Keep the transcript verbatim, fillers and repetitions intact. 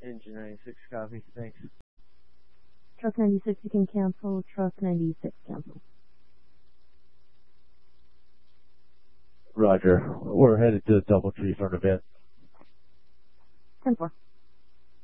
Engine ninety-six, copy. Thanks. Truck ninety-six, you can cancel. Truck ninety-six, cancel. Roger. We're headed to the DoubleTree front event. ten four.